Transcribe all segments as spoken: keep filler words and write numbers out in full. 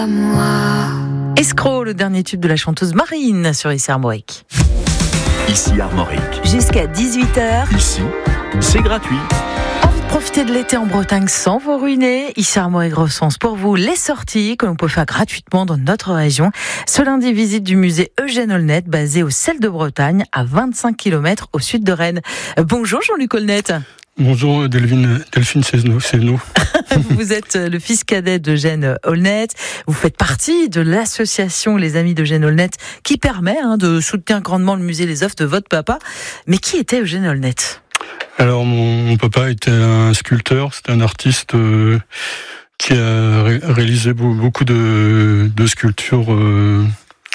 Escroc, le dernier tube de la chanteuse Marine sur Ici Armorique. Ici Armorique. Jusqu'à dix-huit heures. Ici, c'est gratuit. Envie de profiter de l'été en Bretagne sans vous ruiner? Ici Armorique recense pour vous les sorties que l'on peut faire gratuitement dans notre région. Ce lundi, visite du musée Eugène Olnet, basé au Sel de Bretagne, à vingt-cinq kilomètres au sud de Rennes. Bonjour Jean-Luc Olnet. Bonjour Delphine, Delphine c'est nous. C'est nous. Vous êtes le fils cadet d'Eugène Olnet. Vous faites partie de l'association Les Amis d'Eugène Olnet qui permet hein, de soutenir grandement le musée Les œuvres de votre papa. Mais qui était Eugène Olnet ? Alors mon, mon papa était un sculpteur, c'était un artiste euh, qui a ré- réalisé beaucoup de, de sculptures euh,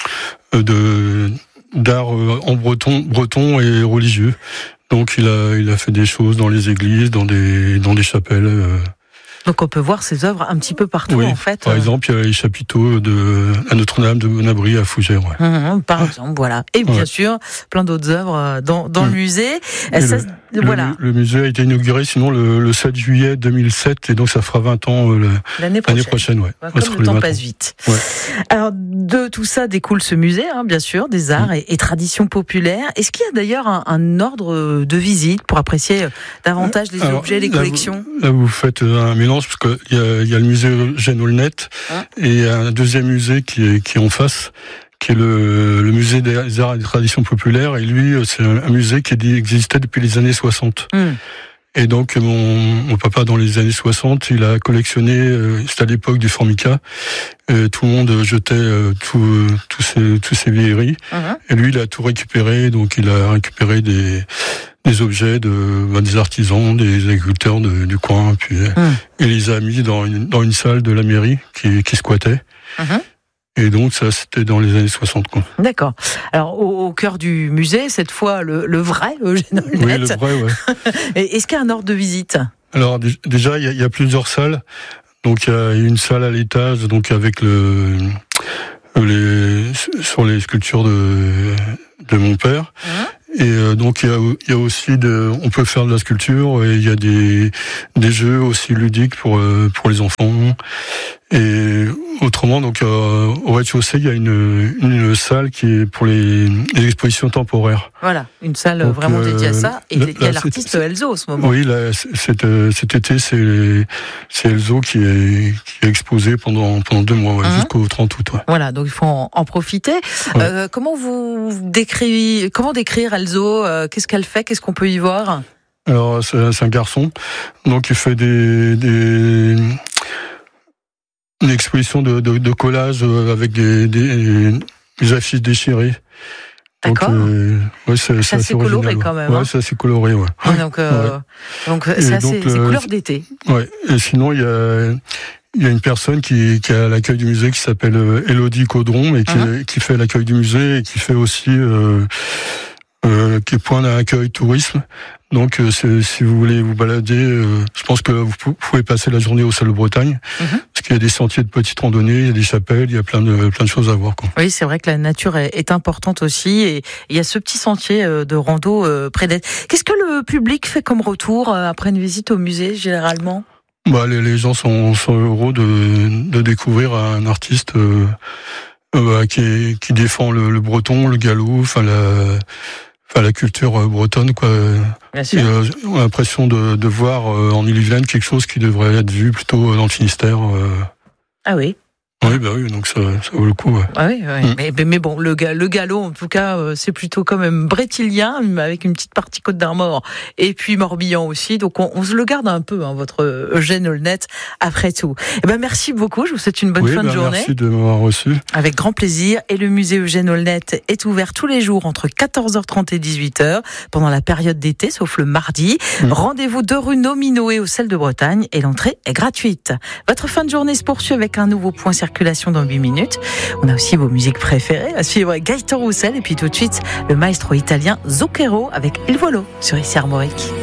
de, d'art en breton, breton et religieux. Donc il a, il a fait des choses dans les églises, dans des, dans des chapelles. Euh. Donc on peut voir ses œuvres un petit peu partout oui, en fait. Par exemple, il y a les chapiteaux de à Notre-Dame de Bonabri à Fougères. Ouais. Mmh, par exemple, voilà. Et bien ouais. sûr, plein d'autres œuvres dans, dans mmh. le musée. Ça, le, voilà. Le, le musée a été inauguré sinon le, le sept juillet deux mille sept et donc ça fera vingt ans euh, le, l'année prochaine. L'année prochaine ouais. Ouais, comme le temps passe vite. Ouais. Alors de tout ça découle ce musée, hein, bien sûr, des arts mmh. et, et traditions populaires. Est-ce qu'il y a d'ailleurs un, un ordre de visite pour apprécier davantage les Alors, objets, les là, collections ? Vous, là, vous faites un mélange parce qu'il y a, il y a le musée Eugène Olnet hein et un deuxième musée qui est, qui est en face, qui est le, le musée des arts et des traditions populaires. Et lui, c'est un, un musée qui existait depuis les années soixante. Mmh. Et donc, mon, mon papa, dans les années soixante, il a collectionné, euh, c'était à l'époque du Formica, euh, tout le monde jetait euh, tout, euh, tous ces, tous ces vieilleries. Mmh. Et lui, il a tout récupéré, donc il a récupéré des, des objets de, ben, des artisans, des agriculteurs de, du coin, puis mmh. il les a mis dans une, dans une salle de la mairie qui, qui squattait. Mmh. Et donc, ça, c'était dans les années soixante, quoi. D'accord. Alors, au, au cœur du musée, cette fois, le, le vrai Eugène Olnet. Oui, le vrai, ouais. Est-ce qu'il y a un ordre de visite ? Alors, déjà, il y, a, il y a plusieurs salles. Donc, il y a une salle à l'étage, donc avec le, les, sur les sculptures de, de mon père. Mmh. Et euh, donc il y a, il y a aussi de, on peut faire de la sculpture et il y a des des jeux aussi ludiques pour euh, pour les enfants. Et autrement, donc euh, au rez-de-chaussée, il y a une une salle qui est pour les, les expositions temporaires. Voilà, une salle donc, vraiment euh, dédiée à ça. Et il y a l'artiste c'est, Elzo en ce moment. Oui, là, cet, cet été, c'est c'est Elzo qui est qui est exposé pendant pendant deux mois, ouais, mmh. jusqu'au trente août. Ouais. Voilà, donc il faut en, en profiter. Ouais. Euh, comment vous décrivez, comment décrire Elzo, euh, qu'est-ce qu'elle fait, qu'est-ce qu'on peut y voir ? Alors c'est, c'est un garçon, donc il fait des des une exposition de, de, de collage avec des, des, des affiches déchirées. D'accord. Donc, euh, ouais, c'est, c'est assez original, coloré ouais. quand même. Ouais, hein. c'est assez coloré, ouais. ouais donc, euh, ouais. donc c'est assez, c'est couleur euh, d'été. Ouais. Et sinon, il y a, il y a une personne qui, qui est à l'accueil du musée qui s'appelle Élodie Caudron et qui, uh-huh. qui fait l'accueil du musée et qui fait aussi, euh, euh, qui est point d'accueil tourisme. Donc, euh, si vous voulez vous balader, euh, je pense que vous pouvez passer la journée au Sel de Bretagne, mmh. parce qu'il y a des sentiers de petites randonnées, il y a des chapelles, il y a plein de plein de choses à voir, quoi. Oui, c'est vrai que la nature est, est importante aussi, et il y a ce petit sentier de rando euh, près d'être. Qu'est-ce que le public fait comme retour euh, après une visite au musée, généralement ? Bah, les, les gens sont, sont heureux de, de découvrir un artiste euh, euh, qui, qui défend le, le breton, le gallo, enfin la. Enfin, la culture bretonne, quoi. Bien sûr. Et, euh, on a l'impression de, de voir euh, en Ille-et-Vilaine quelque chose qui devrait être vu plutôt dans le Finistère. Euh. Ah oui. Oui, bah oui, donc ça, ça vaut le coup. Ouais. Ah oui, oui. Mmh. Mais, mais bon, le, le galop, en tout cas, c'est plutôt quand même brétilien, avec une petite partie Côte d'Armor, et puis Morbihan aussi. Donc on, on se le garde un peu, hein, votre Eugène Olnet, après tout. Et ben merci beaucoup. Je vous souhaite une bonne oui, fin bah, de journée. Merci de m'avoir reçu. Avec grand plaisir. Et le musée Eugène Olnet est ouvert tous les jours entre quatorze heures trente et dix-huit heures pendant la période d'été, sauf le mardi. Mmh. Rendez-vous deux rue Nominoé au Sel de Bretagne et l'entrée est gratuite. Votre fin de journée se poursuit avec un nouveau point circulation dans huit minutes. On a aussi vos musiques préférées à suivre Gaëtan Roussel et puis tout de suite le maestro italien Zucchero avec Il Volo sur Ici Armorique.